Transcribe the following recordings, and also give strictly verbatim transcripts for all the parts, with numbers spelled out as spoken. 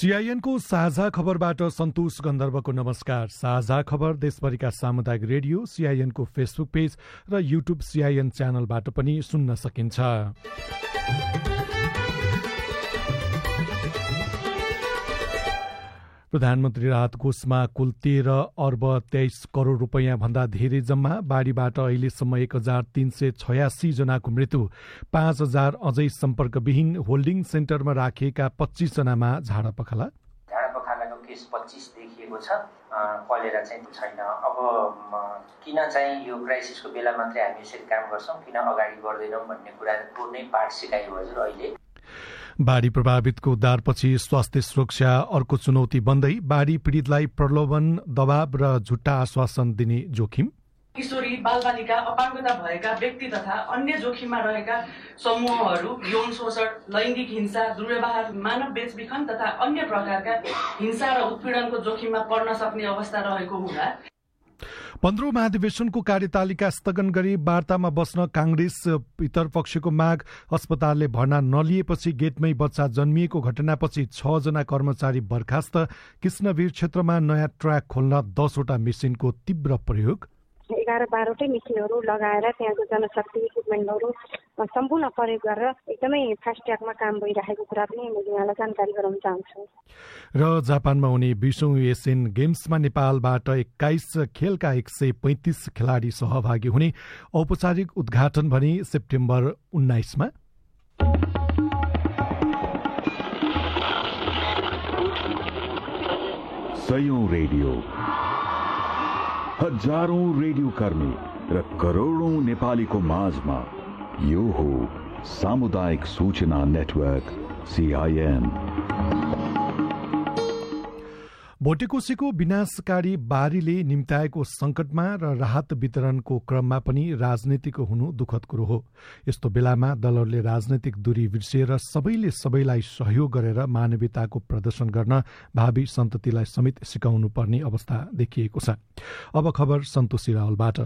सीआईएनको साझा खबरबाट सन्तोष गन्धर्वको नमस्कार। साझा खबर देशभरिका सामुदायिक रेडियो, सीआईएनको फेसबुक पेज र युट्युब सीआईएन च्यानलबाट पनि सुन्न सकिन्छ। प्रधानमन्त्री राहत कोषमा कुल तेह्र अर्ब तेइस करोड़ रुपियाँ भन्दा धेरै जम्मा। बाढ़ीबाट अहिलेसम्म एक हजार तीन सय छयासी जनाको मृत्यु। पाँच हजार अझै सम्पर्कविहीन। होल्डिङ सेन्टरमा राखिएका पच्चीस जनामा झाडा पखाला। झाडा पखालाको केस पच्चीस देखिएको छ, कलेरा चाहिँ छैन। अब किन चाहिँ यो क्राइसिसको बेला मात्रै हामी यसरी काम गर्छौं, किन अगाडि बढ्दैनौं भन्ने कुराको नै पाठ सिकाइयो हजुर। अहिले बाढ़ी प्रभावितको उद्धारपछि स्वास्थ्य सुरक्षा अर्को चुनौती बन्दै। बाढ़ी पीड़ितलाई प्रलोभन, दबाव र झुट्टा आश्वासन दिने जोखिम। किशोरी, बालबालिका, अपाङ्गता भएका व्यक्ति तथा अन्य जोखिममा रहेका समूहहरू यौन शोषण, लैङ्गिक हिंसा, दुर्व्यवहार, मानव बेचबिखन तथा अन्य प्रकारका हिंसा र उत्पीडनको जोखिममा पर्न सक्ने अवस्था रहेको हुँदा पन्ध्रौं महाधिवेशनको कार्यतालिका स्थगन गरी वार्तामा बस्न कांग्रेस पितरपक्षको माग। अस्पतालले भर्ना नलिएपछि गेटमै बच्चा जन्मिएको घटनापछि छ जना कर्मचारी बर्खास्त। कृष्णवीर क्षेत्रमा नयाँ ट्र्याक खोल्न दसवटा मेसिनको तीव्र प्रयोग। एघार बाह्रवटै मेसिनहरू लगाएर त्यहाँको जनशक्ति इक्विपमेन्टहरू सम्पूर्ण प्रयोग गरेर एकदमै फास्ट ट्र्याकमा काम भइरहेको कुरा पनि मैले यहाँलाई जानकारी गराउन चाहन्छु। र जापानमा हुने बीसौं एसियन गेम्समा नेपालबाट एक्काइस खेलका एक सय पैंतिस खेलाड़ी सहभागी हुने औपचारिक उद्घाटन भने सेप्टेम्बर उन्नाइसमा। सयौं रेडियो, हजारौं रेडियो कर्मी र करोड़ौं नेपालीको माझमा यो हो सामुदायिक सूचना नेटवर्क सीआईएन। भोटेकोसीको विनाशकारी बाढ़ीले निम्त्याएको संकटमा र राहत वितरणको क्रममा पनि राजनीतिक हुनु दुःखद कुरो हो। यस्तो बेलामा दलहरूले राजनैतिक दूरी बिर्सिएर सबैले सबैलाई सहयोग गरेर मानवीयताको प्रदर्शन गर्न भावी सन्ततिलाई समेत सिकाउनु पर्ने अवस्था देखिएको छ। अब खबर सन्तोषी रावलबाट।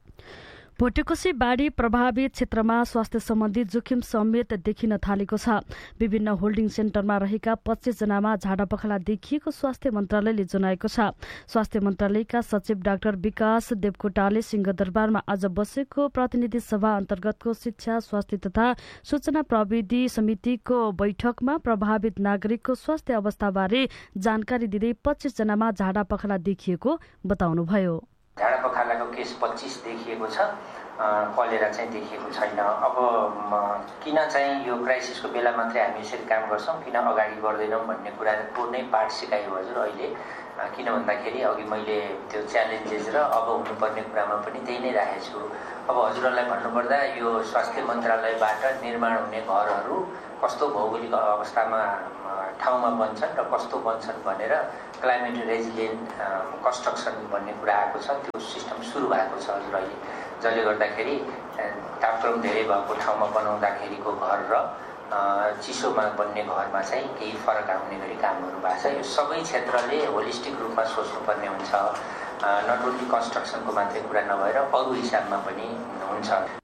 भोटेकोसी बाढ़ी प्रभावित क्षेत्रमा स्वास्थ्य सम्बन्धी जोखिम समेत देखिन थालेको छ। विभिन्न होल्डिङ सेन्टरमा रहेका पच्चीस जनामा झाडा पखाला देखिएको स्वास्थ्य मन्त्रालयले जनाएको छ। स्वास्थ्य मन्त्रालयका सचिव डाक्टर विकास देवकोटाले सिंहदरबारमा आज बसेको प्रतिनिधि सभा अन्तर्गतको शिक्षा, स्वास्थ्य तथा सूचना प्रविधि समितिको बैठकमा प्रभावित नागरिकको स्वास्थ्य अवस्थाबारे जानकारी दिँदै पच्चीस जनामा झाडा पखाला देखिएको बताउनुभयो। झाडा पखालाको केस पच्चीस देखिएको छ, कलेरा चाहिँ देखिएको छैन। अब किन चाहिँ यो क्राइसिसको बेला मात्रै हामी यसरी काम गर्छौं, किन अगाडि बढ्दैनौं भन्ने कुराको नै पाठ सिकाइयो हजुर। अहिले किन भन्दाखेरि अघि मैले त्यो च्यालेन्जेस र अब हुनुपर्ने कुरामा पनि त्यही नै राखेको छु। अब हजुरहरूलाई भन्नुपर्दा यो स्वास्थ्य मन्त्रालयबाट निर्माण हुने घरहरू कस्तो भौगोलिक अवस्थामा ठाउँमा बन्छन् र कस्तो बन्छन् भनेर क्लाइमेट रेजिलियन्ट कन्स्ट्रक्सन भन्ने कुरा आएको छ। त्यो सिस्टम सुरु भएको छ हजुर अहिले, जसले गर्दाखेरि तापक्रम धेरै भएको ठाउँमा बनाउँदाखेरिको घर र चिसोमा बन्ने घरमा चाहिँ केही फरक आउने गरी कामहरू भएको छ। यो सबै क्षेत्रले होलिस्टिक रूपमा सोच्नुपर्ने हुन्छ। नट ओन्ली कन्स्ट्रक्सनको मात्रै कुरा नभएर अरू हिसाबमा पनि हुन्छ।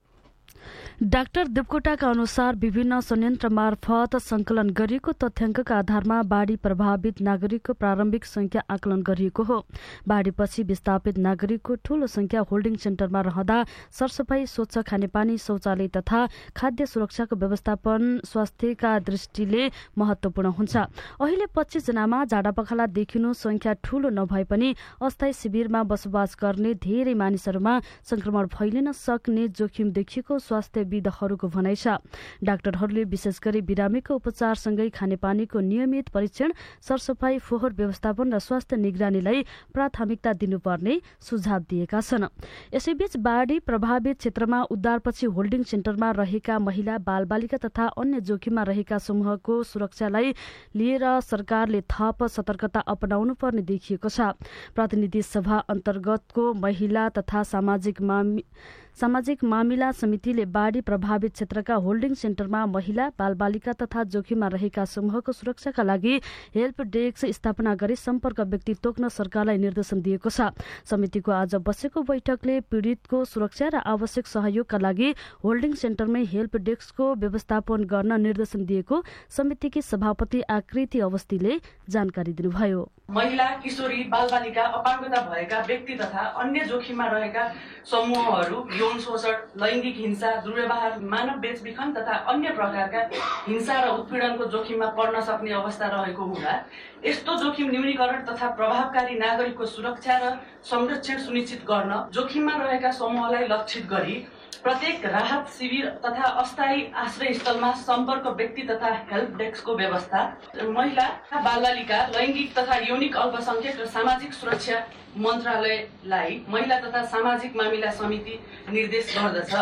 डाक्टर देवकोटाका अनुसार विभिन्न संयन्त्र मार्फत संकलन गरिएको तथ्याङ्कका आधारमा बाढ़ी प्रभावित नागरिकको प्रारम्भिक संख्या आकलन गरिएको हो। बाढ़ीपछि विस्थापित नागरिकको ठूलो संख्या होल्डिङ सेन्टरमा रहँदा सरसफाई, स्वच्छ खानेपानी, शौचालय तथा खाद्य सुरक्षाको व्यवस्थापन स्वास्थ्यका दृष्टिले महत्वपूर्ण हुन्छ। अहिले पच्चीस जनामा झाडा पखाला देखिनु संख्या ठूलो नभए पनि अस्थायी शिविरमा बसोबास गर्ने धेरै मानिसहरूमा संक्रमण फैलिन सक्ने जोखिम देखिएको स्वास्थ्य विदहरूको भनाइ छ। डाक्टरहरूले विशेष गरी बिरामीको उपचारसँगै खानेपानीको नियमित परीक्षण, सरसफाई, फोहोर व्यवस्थापन र स्वास्थ्य निगरानीलाई प्राथमिकता दिनुपर्ने सुझाव दिएका छन्। यसैबीच बाढ़ी प्रभावित क्षेत्रमा उद्धारपछि होल्डिङ सेन्टरमा रहेका महिला, बालबालिका तथा अन्य जोखिममा रहेका समूहको सुरक्षालाई लिएर सरकारले थप सतर्कता अपनाउनु पर्ने देखिएको छ। प्रतिनिधि सभा अन्तर्गतको महिला तथा सामाजिक सामाजिक मामिला समितिले बाढ़ी प्रभावित क्षेत्रका होल्डिङ सेन्टरमा महिला बालबालिका तथा जोखिममा रहेका समूहको सुरक्षाका लागि हेल्प डेस्क स्थापना गरी सम्पर्क व्यक्ति तोक्न सरकारलाई निर्देशन दिएको छ। समितिको आज बसेको बैठकले पीड़ितको सुरक्षा र आवश्यक सहयोगका लागि होल्डिङ सेन्टरमै हेल्प डेस्कको व्यवस्थापन गर्न निर्देशन दिएको समितिकी सभापति आकृति अवस्थीले जानकारी दिनुभयो। महिला, किशोरी, बालबालिका, अपाङ्गता भएका व्यक्ति तथा अन्य जोखिममा रहेका समूहहरू यौन शोषण, लैङ्गिक हिंसा, दुर्व्यवहार, मानव बेचबिखन तथा अन्य प्रकारका हिंसा र उत्पीडनको जोखिममा पर्न सक्ने अवस्था रहेको हुँदा यस्तो जोखिम न्यूनीकरण तथा प्रभावकारी नागरिकको सुरक्षा र संरक्षण सुनिश्चित गर्न जोखिममा रहेका समूहलाई लक्षित गरी प्रत्येक राहत शिविर तथा अस्थायी आश्रय स्थलमा सम्पर्क व्यक्ति तथा हेल्प डेस्कको व्यवस्था महिला, बालबालिका, लैङ्गिक तथा यौनिक अल्पसंख्यक र सामाजिक सुरक्षा मन्त्रालयलाई महिला तथा सामाजिक मामिला समिति निर्देश गर्दछ।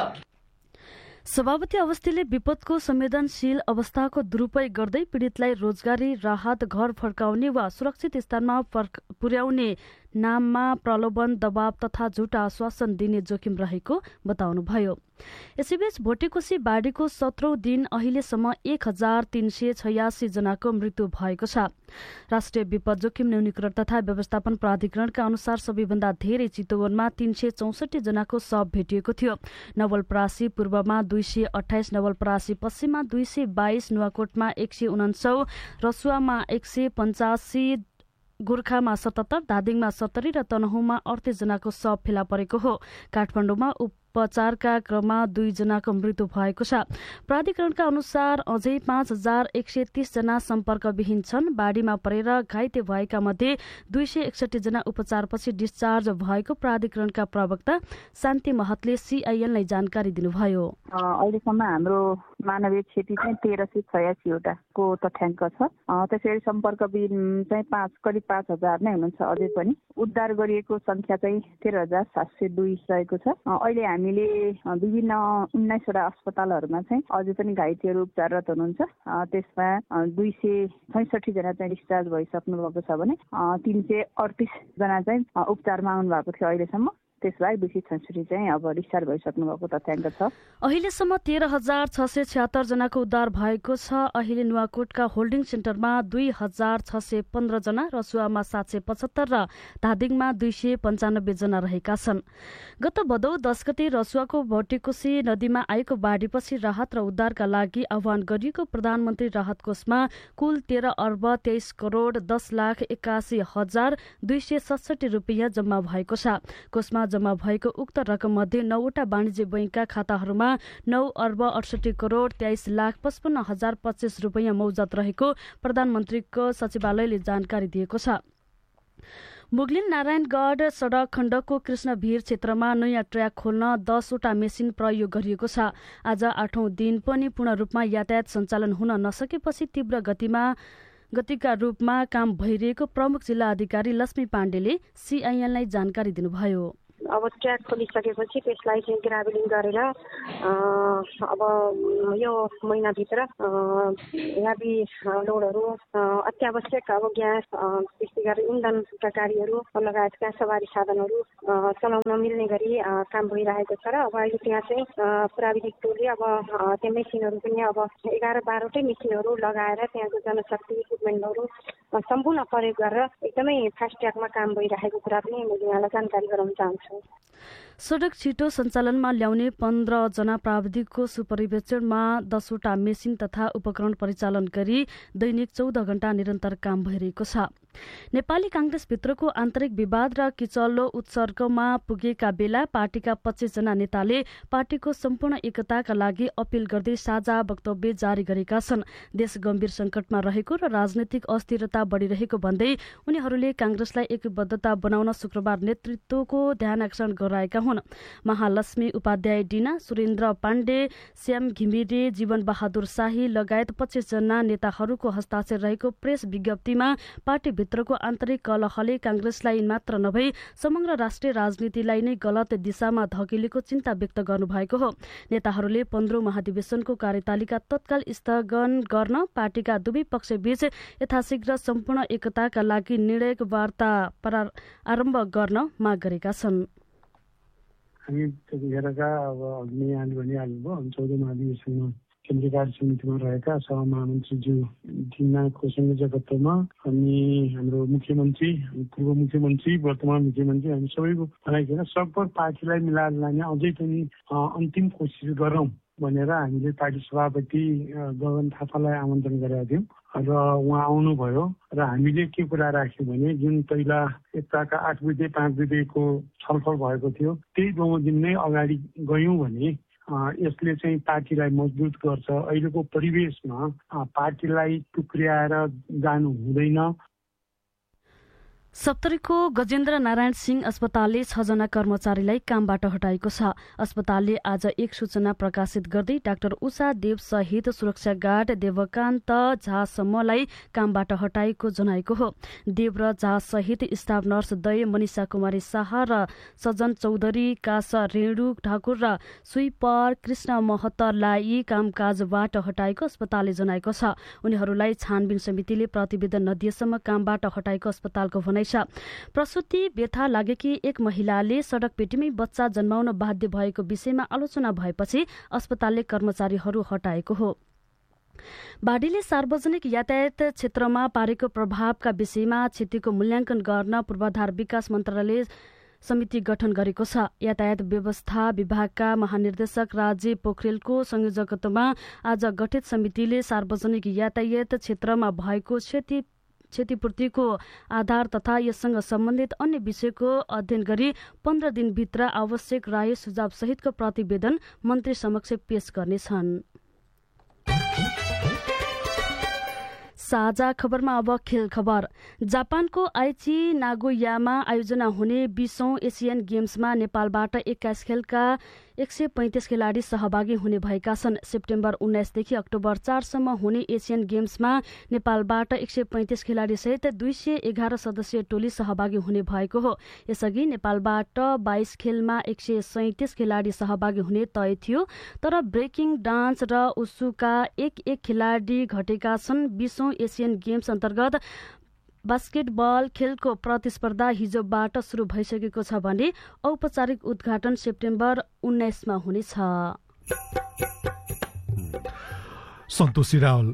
सभापति अवस्थीले विपदको संवेदनशील अवस्थाको दुरूपयोग गर्दै पीड़ितलाई रोजगारी, राहत, घर फर्काउने वा सुरक्षित स्थानमा पुर्याउने नाममा प्रलोभन, दबाव तथा झुटा आश्वासन दिने जोखिम रहेको बताउनुभयो। यसैबीच भोटेकोशी बाढ़ीको सत्रौं दिन अहिलेसम्म एक हजार तीन सय छयासी जनाको मृत्यु भएको छ। राष्ट्रिय विपद जोखिम न्यूनीकरण तथा व्यवस्थापन प्राधिकरणका अनुसार सबैभन्दा धेरै चितवनमा तीन सय चौसठी जनाको शव भेटिएको थियो। नवलपरासी पूर्वमा दुई सय अठाइस, नवलपरासी पश्चिममा दुई सय बाइस, नुवाकोटमा एक सय उनान्सौ, रसुवामा एक सय पञ्चासी, गोर्खामा सतहत्तर, धादिङमा सत्तरी र तनहुँमा अडतीस जनाको शव फेला परेको हो। काठमाडौँमा उपचारका क्रममा दुई जनाको मृत्यु भएको छ। प्राधिकरणका अनुसार अझै पाँच हजार एक सय तीस जना सम्पर्कविहीन छन्। बाढ़ीमा परेर घाइते भएका मध्ये दुई सय एकसठी जना उपचारपछि डिस्चार्ज भएको प्राधिकरणका प्रवक्ता शान्ति महतले सीआईएनलाई जानकारी दिनुभयो। अहिलेसम्म हाम्रो मानवीय क्षति चाहिँ तेह्र सय छयासीवटाको तथ्याङ्क छ। त्यसरी सम्पर्कविहीन चाहिँ पाँच करिब पाँच हजार नै हुनुहुन्छ। अझै पनि उद्धार गरिएको संख्या चाहिँ तेह्र हजार सात सय दुई रहेको छ। अहिले हामीले विभिन्न उन्नाइसवटा अस्पतालहरूमा चाहिँ अझै पनि घाइतेहरू उपचाररत हुनुहुन्छ। त्यसमा दुई सय छैसठी जना चाहिँ डिस्चार्ज भइसक्नु भएको छ भने तीन सय अडतिस जना चाहिँ उपचारमा आउनु भएको थियो अहिलेसम्म। त्यसबाहेक दुई सय छैसठी चाहिँ अब डिस्चार्ज भइसक्नु भएको तथ्याङ्क छ। अहिलेसम्म तेह्र हजार छ सय छ्यात्तर जनाको उद्धार भएको छ। अहिले नुवाकोटका होल्डिङ सेन्टरमा दुई हजार छ सय पन्ध्र जना, रसुवामा सात सय पचहत्तर र धादिङमा दुई सय पञ्चानब्बे जना रहेका छन्। गत भदौ दस गते रसुवाको भोटेकोशी नदीमा आएको बाढ़ीपछि राहत र उद्धारका लागि आह्वान गरिएको प्रधानमन्त्री राहत कोषमा कुल तेह्र अर्ब तेइस करोड़ दस लाख एकासी हजार दुई सय सडसठी रुपियाँ जम्मा भएको छ। कोषमा जम्मा भएको उक्त रकम मध्ये नौवटा वाणिज्य बैंकका खाताहरूमा नौ अर्ब अडसठी करोड़ तेइस लाख पचपन्न हजार पच्चीस रुपियाँ मौजत रहेको प्रधानमन्त्रीको सचिवालयले जानकारी दिएको छ। मुगलिन नारायणगढ़ सड़क खण्डको कृष्णभीर क्षेत्रमा नयाँ ट्र्याक खोल्न दसवटा मेसिन प्रयोग गरिएको छ। आज आठौं दिन पनि पूर्ण रूपमा यातायात सञ्चालन हुन नसकेपछि तीव्र गतिमा गतिका रूपमा काम भइरहेको प्रमुख जिल्ला अधिकारी लक्ष्मी पाण्डेले सीआईएनलाई जानकारी दिनुभयो। अब ट्र्याक खोलिसकेपछि त्यसलाई चाहिँ ग्राभलिङ गरेर अब यो महिनाभित्र हेभी लोडहरू, अत्यावश्यक अब ग्यास, त्यस्तै गरी इन्धनका गाडीहरू लगायतका सवारी साधनहरू चलाउन मिल्ने गरी काम भइरहेको छ। र अब अहिले त्यहाँ चाहिँ प्राविधिक टोलले अब त्यो मेसिनहरू पनि अब एघार बाह्रवटै मेसिनहरू लगाएर त्यहाँको जनशक्ति इक्विपमेन्टहरू सम्पूर्ण प्रयोग गरेर एकदमै फास्ट ट्र्याकमा काम भइरहेको कुरा पनि मैले यहाँलाई जानकारी गराउन चाहन्छु। सड़क छिटो सञ्चालनमा ल्याउने पन्ध्र जना प्राविधिकको सुपरिवेक्षणमा दसवटा मेसिन तथा उपकरण परिचालन गरी दैनिक चौध घण्टा निरन्तर काम भइरहेको छ। नेपाली कांग्रेसभित्रको आन्तरिक विवाद र किचल्लो उत्सर्गमा पुगेका बेला पार्टीका पच्चीस जना नेताले पार्टीको सम्पूर्ण एकताका लागि अपील गर्दै साझा वक्तव्य जारी गरेका छन्। देश गम्भीर संकटमा रहेको र राजनैतिक अस्थिरता बढ़िरहेको भन्दै उनीहरूले कांग्रेसलाई एकबद्धता बनाउन शुक्रबार नेतृत्वको ध्यानाकर्षण गराएका हुन्। महालक्ष्मी उपाध्याय, डिना सुरेन्द्र पाण्डे, श्याम घिमिरे, जीवन बहादुर शाही लगायत पच्चीस जना नेताहरूको हस्ताक्षर रहेको प्रेस विज्ञप्तिमा पार्टी भित्रको आन्तरिक कलहले कांग्रेसलाई मात्र नभई समग्र राष्ट्रिय राजनीतिलाई नै गलत दिशामा धकेलेको चिन्ता व्यक्त गर्नुभएको हो। नेताहरूले पन्ध्रौं महाधिवेशनको कार्यतालिका तत्काल स्थगन गर्न पार्टीका दुवै पक्षबीच यथाशीघ्र सम्पूर्ण एकताका लागि निर्णायक वार्ता आरम्भ गर्न माग गरेका छन्। हामी त्यतिखेरका अब अघि यहाँले भनिहाल्नुभयो चौध महाधिवेशनमा केन्द्रीय कार्य समितिमा रहेका सह महामन्त्रीज्यू तिनजनाको संयोजकत्वमा अनि हाम्रो मुख्यमन्त्री पूर्व मुख्यमन्त्री वर्तमान मुख्यमन्त्री हामी सबैको भनाइकन सकभर पार्टीलाई मिलाएर लाने अझै पनि अन्तिम कोसिस गरौँ भनेर हामीले पार्टी सभापति गगन थापालाई आमन्त्रण गरेका थियौँ र उहाँ आउनुभयो र हामीले के कुरा राख्यौँ भने जुन पहिला एक प्रकारका आठ बुधे पाँच बुधेको छलफल भएको थियो त्यही बमोजिम नै अगाडि गयौँ भने यसले चाहिँ पार्टीलाई मजबुत गर्छ। अहिलेको परिवेशमा पार्टीलाई टुक्र्याएर जानु हुँदैन। सप्तरीको गजेन्द्र नारायण सिंह अस्पतालले छजना कर्मचारीलाई कामबाट हटाएको छ। अस्पतालले आज एक सूचना प्रकाशित गर्दै डाक्टर उषा देव सहित सुरक्षा गार्ड देवकान्त झासम्मलाई कामबाट हटाएको जनाएको हो। देव र झा सहित स्टाफ नर्स दय मनिषा कुमारी शाह र सजन चौधरी कास रेणु ठाकुर र स्विपर कृष्ण महतलाई कामकाजबाट हटाएको अस्पतालले जनाएको छ। उनीहरूलाई छानबिन समितिले प्रतिवेदन नदिएसम्म कामबाट हटाएको अस्पतालको भनाइ छ। प्रसुति व्यथा लागेकी एक महिलाले सड़क पेटीमै बच्चा जन्माउन बाध्य भएको विषयमा आलोचना भएपछि अस्पतालले कर्मचारीहरू हटाएको हो। बाढीले सार्वजनिक यातायात क्षेत्रमा पारेको प्रभावका विषयमा क्षतिको मूल्याङ्कन गर्न पूर्वाधार विकास मन्त्रालयले समिति गठन गरेको छ। यातायात व्यवस्था विभागका महानिर्देशक राजीव पोखरेलको संयोजकत्वमा आज गठित समितिले सार्वजनिक यातायात क्षेत्रमा भएको क्षति क्षतिपूर्तिको आधार तथा यससँग सम्बन्धित अन्य विषयको अध्ययन गरी पन्ध्र दिनभित्र आवश्यक राय सुझाव सहितको प्रतिवेदन मन्त्री समक्ष पेश गर्नेछन्। साझा खबरमा अब खेल खबर। जापानको आइची नागोयामा आयोजना हुने बीसौं एसियन गेम्समा नेपालबाट एक्काइस खेलका एक सय पैंतिस खेलाड़ी सहभागी हुने भएका छन्। सेप्टेम्बर उन्नाइसदेखि अक्टोबर चारसम्म हुने एसियन गेम्समा नेपालबाट एक सय पैंतिस खेलाड़ी सहित दुई सय एघार सदस्यीय टोली सहभागी हुने भएको हो। यसअघि नेपालबाट बाइस खेलमा एक सय सैंतिस खेलाड़ी सहभागी हुने तय थियो, तर ब्रेकिङ डान्स र उसुका एक एक खेलाड़ी घटेका छन्। बीसौं एसियन गेम्स अन्तर्गत बास्केटबल खेलको प्रतिस्पर्धा हिजोबाट शुरू भइसकेको छ भने औपचारिक उद्घाटन सेप्टेम्बर उन्नाइसमा हुनेछ। सन्तोषी रावल।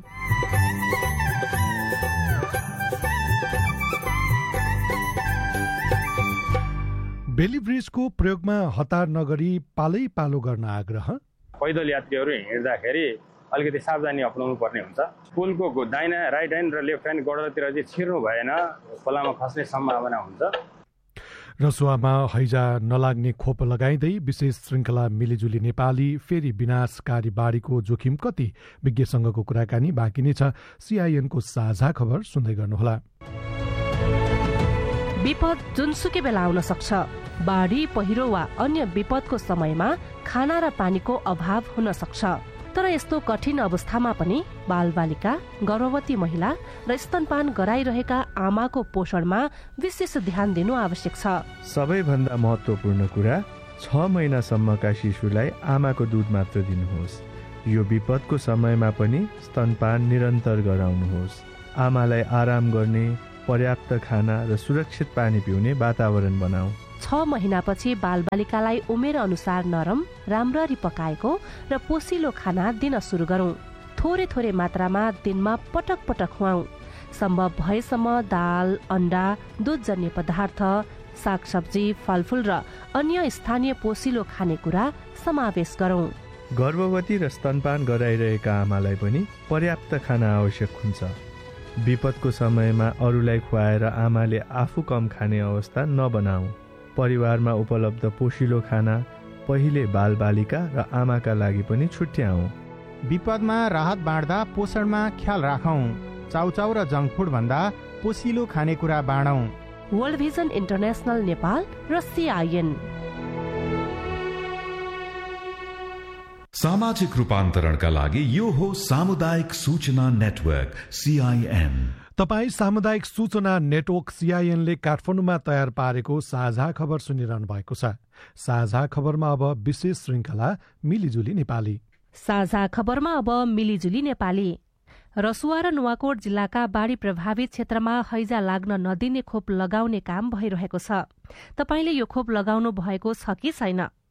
बेली ब्रिजको प्रयोगमा हतार नगरी पालै पालो गर्न आग्रह। पैदल यात्रीहरू हिँड्दाखेरि अलिकति सावधानी अपनाउनु पर्ने हुन्छ। पुलको दाहिना राइट ह्यान्ड र लेफ्ट ह्यान्ड गडरतिर चाहिँ छिर्नु भएन, खोलामा खस्ने सम्भावना हुन्छ। रसुवामा हैजा नलाग्ने खोप लगाइँदै विशेष श्रृङ्खला मिलिजुली नेपाली फेरि विनाशकारी बाढीको जोखिम कति, विज्ञसँगको कुराकानी बाँकी नै छ। सीआईएनको साझा खबर सुन्दै गर्नुहोला। विपद जुनसुकै बेला आउन सक्छ। बाढी, पहिरो वा अन्य विपदको समयमा खाना र पानीको अभाव हुन सक्छ। तर यस्तो कठिन अवस्थामा पनि बालबालिका, गर्भवती महिला र स्तनपान गराइरहेका आमाको पोषणमा विशेष ध्यान दिनु आवश्यक छ। सबैभन्दा महत्त्वपूर्ण कुरा, छ महिनासम्मका शिशुलाई आमाको दूध मात्र दिनुहोस्। यो विपदको समयमा पनि स्तनपान निरन्तर गराउनुहोस्। आमालाई आराम गर्ने, पर्याप्त खाना र सुरक्षित पानी पिउने वातावरण बनाऊ। छ महिनापछि बालबालिकालाई उमेर अनुसार नरम, राम्ररी पकाएको र पोसिलो खाना दिन सुरु गरौं। थोरै थोरै मात्रामा दिनमा पटक पटक खुवाऊ। सम्भव भएसम्म दाल, अण्डा, दुधजन्य पदार्थ, सागसब्जी, फलफूल र अन्य स्थानीय पोसिलो खानेकुरा समावेश गरौं। गर्भवती र स्तनपान गराइरहेका आमालाई पनि पर्याप्त खाना आवश्यक हुन्छ। विपदको समयमा अरूलाई खुवाएर आमाले आफू कम खाने अवस्था नबनाऊ। परिवारमा उपलब्ध पोषिलो खाना पहिले बालबालिका र आमाका लागि पनि छुट्याऊ। विपदमा राहत बाँड्दा पोषणमा ख्याल राखौं। चाउचाउ र जङ्क फुड भन्दा पोषिलो खानेकुरा बाँडौं। वर्ल्ड भिजन इन्टरनेशनल नेपाल र सीआईएन। सामाजिक रूपान्तरणका लागि यो हो सामुदायिक सूचना नेटवर्क सीआईएन। तपाई सामुदायिक सूचना नेटवर्क सीआईएनले काठमाडौँमा तयार पारेको साझा खबर सुनिरहनु भएको छ। साझा खबरमा अब विशेष श्रृङ्खला मिलिजुली नेपाली। साझा खबरमा अब मिलिजुली नेपाली। रसुवा र नुवाकोट जिल्लाका बाढी प्रभावित क्षेत्रमा हैजा लाग्न नदिने खोप लगाउने काम भइरहेको छ। तपाईले यो खोप लगाउनु भएको छ कि छैन?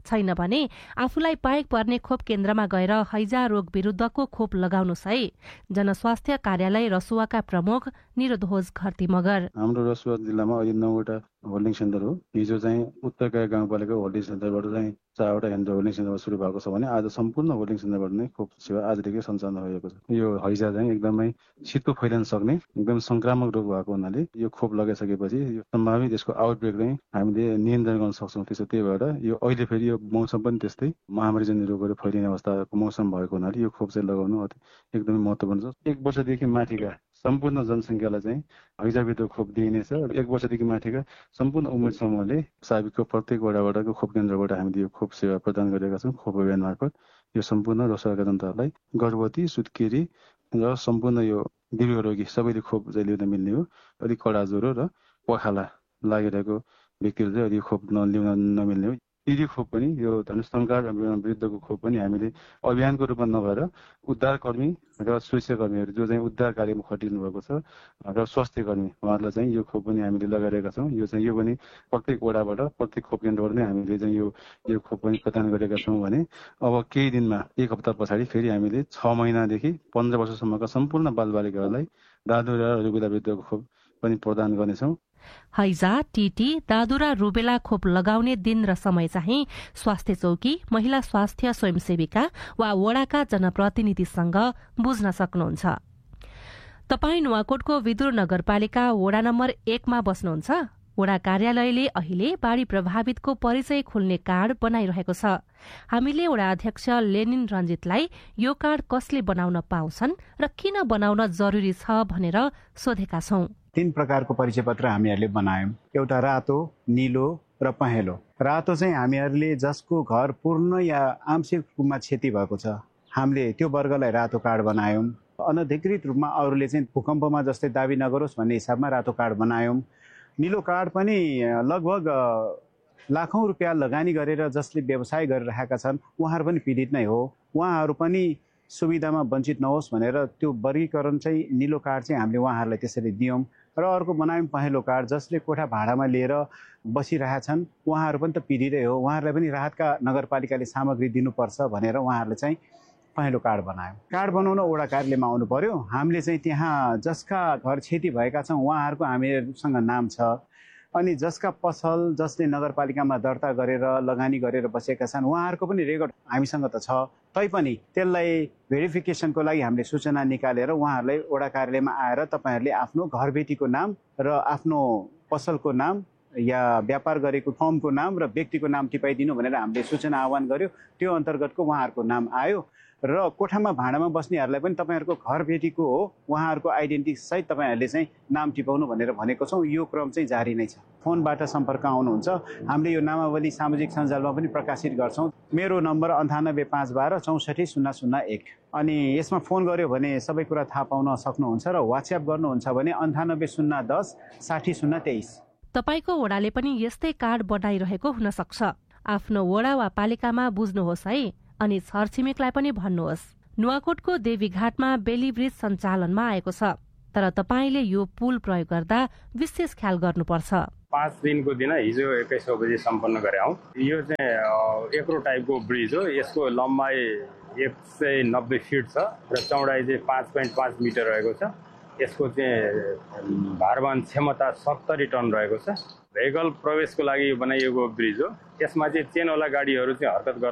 छैन भने आफूलाई पाएक पर्ने खोप केन्द्रमा गएर हैजा रोग विरुद्धको खोप लगाउनु सही। जनस्वास्थ्य कार्यालय रसुवाका प्रमुख निरोधोज घरती मगर। हाम्रो रसुवा जिल्लामा अहिले नौवटा होल्डिङ सेन्टर हो। हिजो चाहिँ उत्तरका गाउँपालिका होल्डिङ सेन्टरबाट चाहिँ चारवटा हेन्ड होल्डिङ सेन्टरमा सुरु भएको छ भने आज सम्पूर्ण होल्डिङ सेन्टरबाट नै खोप सेवा आजदेखि सञ्चालन भएको छ। यो हैजा चाहिँ एकदमै छिटो फैलिन सक्ने एकदम संक्रामक रोग भएको हुनाले यो खोप लगाइसकेपछि यो सम्भावित यसको आउटब्रेक चाहिँ हामीले नियन्त्रण गर्न सक्छौँ। त्यसो त्यही भएर यो अहिले फेरि यो मौसम पनि त्यस्तै महामारीजन्य रोगहरू फैलिने अवस्थाको मौसम भएको हुनाले यो खोप चाहिँ लगाउनु एकदमै महत्त्वपूर्ण छ। एक वर्षदेखि माथिका सम्पूर्ण जनसङ्ख्यालाई चाहिँ हैजाविरुद्ध खोप दिइनेछ। एक वर्षदेखि माथिका सम्पूर्ण उमेर समूहले साबिकको प्रत्येक वडावटाको खोप केन्द्रबाट हामीले यो खोप सेवा प्रदान गरेका छौँ। खोप अभियान मार्फत यो सम्पूर्ण रसुवाका जनतालाई गर्भवती, सुत्केरी र सम्पूर्ण यो दीर्घ रोगी सबैले खोप चाहिँ लिन मिल्ने हो। अलिक कडा ज्वरो र पखाला लागिरहेको व्यक्तिहरू चाहिँ अलिक खोप नलिन नमिल्ने हो। यदि खोप पनि यो धनुषङ्कार विरुद्धको खोप पनि हामीले अभियानको रूपमा नभएर उद्धारकर्मी र सुरक्षाकर्मीहरू जो चाहिँ उद्धार कार्यमा खटिनु भएको छ र स्वास्थ्य कर्मी उहाँहरूलाई चाहिँ यो खोप पनि हामीले लगाइरहेका छौँ। यो चाहिँ यो पनि प्रत्येक वडाबाट प्रत्येक खोप केन्द्रबाट नै हामीले चाहिँ यो यो खोप पनि प्रदान गरेका छौँ भने अब केही दिनमा एक हप्ता पछाडि फेरि हामीले छ महिनादेखि पन्ध्र वर्षसम्मका सम्पूर्ण बालबालिकाहरूलाई दादुरा र रुबेला विरुद्धको खोप पनि प्रदान गर्नेछौँ। हैजा, टीटी, दादुरा, रुबेला खोप लगाउने दिन र समय चाहिँ स्वास्थ्य चौकी, महिला स्वास्थ्य स्वयंसेविका वा वडाका जनप्रतिनिधिसँग बुझ्न सक्नुहुन्छ। तपाई नुवाकोटको विदुर नगरपालिका वडा नम्बर एकमा बस्नुहुन्छ। वडा कार्यालयले अहिले बाढ़ी प्रभावितको परिचय खोल्ने कार्ड बनाइरहेको छ। हामीले वडा अध्यक्ष लेनिन रञ्जितलाई यो कार्ड कसले बनाउन पाउँछन् र किन बनाउन जरुरी छ भनेर सोधेका छौं। तीन प्रकारको परिचय पत्र हामीहरूले बनायौं। एउटा रातो, नीलो र पहेँलो। रातो चाहिँ हामीहरूले जसको घर पूर्ण या आंशिक रूपमा क्षति भएको छ हामीले त्यो वर्गलाई रातो कार्ड बनायौं। अनधिकृत रूपमा अरूले चाहिँ भूकम्पमा जस्तै दाबी नगरोस् भन्ने हिसाबमा रातो कार्ड बनायौं। नीलो कार्ड पनि लगभग लाखौं रुपियाँ लगानी गरेर जसले व्यवसाय गरिरहेका छन् उहाँहरू पनि पीडित नै हो। उहाँहरू पनि सुविधामा वञ्चित नहोस् भनेर त्यो वर्गीकरण चाहिँ नीलो कार्ड चाहिँ हामीले उहाँहरूलाई त्यसरी दियौं। र अर्को बनायौं पहेँलो कार्ड, जसले कोठा भाडामा लिएर बसिरहेछन् उहाँहरू पनि त पीडितै हो। उहाँहरूलाई पनि राहतका नगरपालिकाले सामग्री दिनुपर्छ भनेर उहाँहरूले चाहिँ पहेँलो कार्ड बनायौं। कार्ड बनाउन वडा कार्यालयमा आउनु पर्यो। हामीले चाहिँ त्यहाँ जसका घर क्षति भएका छन् उहाँहरूको हामीहरूसँग नाम छ। अनि जसका पसल जसले नगरपालिकामा दर्ता गरेर लगानी गरेर बसेका छन् उहाँहरूको पनि रेकर्ड हामीसँग त छ। तैपनि त्यसलाई भेरिफिकेसनको लागि हामीले सूचना निकालेर उहाँहरूलाई वडा कार्यालयमा आएर तपाईहरूले आफ्नो घरबेटीको नाम र आफ्नो पसलको नाम या व्यापार गरेको फर्मको नाम र व्यक्तिको नाम टिपाइदिनु भनेर हामीले सूचना आह्वान गर्यो। त्यो अन्तर्गतको उहाँहरूको नाम आयो र कोठामा भाडामा बस्नेहरूलाई पनि तपाईँहरूको घरबेटीको हो उहाँहरूको आइडेन्टिटी सहित तपाईँहरूले चाहिँ नाम टिपाउनु भनेर भनेको छौँ। यो क्रम चाहिँ जारी नै छ। फोनबाट सम्पर्क आउनुहुन्छ। हामीले यो नामावली सामाजिक सञ्जालमा पनि प्रकाशित गर्छौँ। मेरो नम्बर अन्ठानब्बे पाँच बाह्र चौसठी शून्य शून्य एक। अनि यसमा फोन गर्यो भने सबै कुरा थाहा पाउन सक्नुहुन्छ र वाट्सएप गर्नुहुन्छ भने अन्ठानब्बे शून्य दस साठी शून्य तेइस। तपाईको वडाले पनि यस्तै कार्ड बनाइरहेको हुन सक्छ। आफ्नो वडा वा पालिकामा बुझ्नुहोस् है। अनि छरछिमेकलाई पनि भन्नुहोस्। नुवाकोटको देवीघाटमा बेली ब्रिज सञ्चालनमा आएको छ, तर तपाईँले यो पुल प्रयोग गर्दा विशेष ख्याल गर्नुपर्छ। पाँच दिनको दिन हिजो एक्काइस बजे सम्पन्न गरे हौ। यो चाहिँ एक्रो टाइपको ब्रिज हो। यसको लम्बाइ एक सय नब्बे फिट छ र चौडाइ चाहिँ पाँच पोइन्ट पाँच मिटर रहेको छ। यसको चाहिँ भारवहन क्षमता सत्तरी टन रहेको छ। भेहिकल प्रवेशको लागि बनाइएको ब्रिज हो। यसमा चाहिँ चेनवाला गाडीहरू चाहिँ हरकत गर्न